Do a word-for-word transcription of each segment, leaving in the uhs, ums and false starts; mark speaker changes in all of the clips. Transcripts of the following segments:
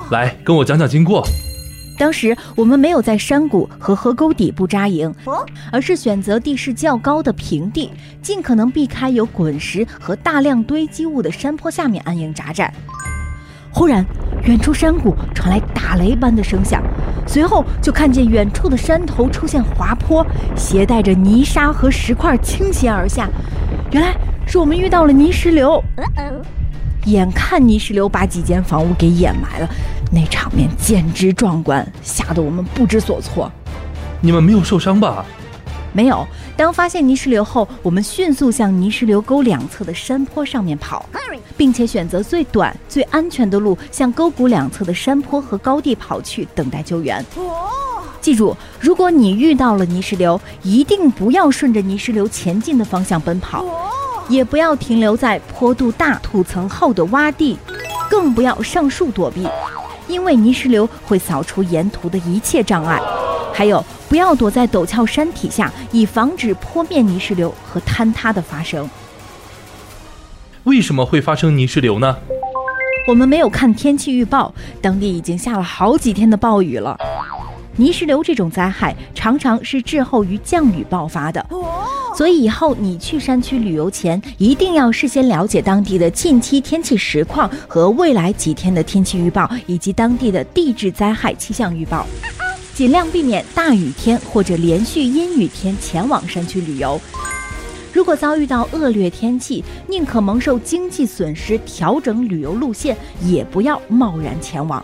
Speaker 1: 来，跟我讲讲经过。
Speaker 2: 当时我们没有在山谷和河沟底部扎营，而是选择地势较高的平地，尽可能避开有滚石和大量堆积物的山坡下面安营扎寨。忽然，远处山谷传来打雷般的声响，随后就看见远处的山头出现滑坡，携带着泥沙和石块倾斜而下。原来是我们遇到了泥石流。眼看泥石流把几间房屋给掩埋了，那场面简直壮观，吓得我们不知所措。
Speaker 1: 你们没有受伤吧？
Speaker 2: 没有。当发现泥石流后，我们迅速向泥石流沟两侧的山坡上面跑，并且选择最短最安全的路向沟谷两侧的山坡和高地跑去，等待救援。记住，如果你遇到了泥石流，一定不要顺着泥石流前进的方向奔跑，也不要停留在坡度大土层厚的洼地，更不要上树躲避，因为泥石流会扫除沿途的一切障碍。还有，不要躲在陡峭山体下，以防止坡面泥石流和坍塌的发生。
Speaker 1: 为什么会发生泥石流呢？
Speaker 2: 我们没有看天气预报，当地已经下了好几天的暴雨了。泥石流这种灾害常常是滞后于降雨爆发的，所以以后你去山区旅游前，一定要事先了解当地的近期天气实况和未来几天的天气预报，以及当地的地质灾害气象预报，尽量避免大雨天或者连续阴雨天前往山区旅游。如果遭遇到恶劣天气，宁可蒙受经济损失，调整旅游路线，也不要贸然前往。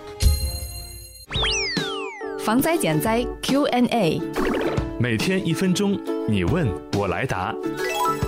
Speaker 3: 防灾减灾 Q and A，
Speaker 4: 每天一分钟，你问我来答。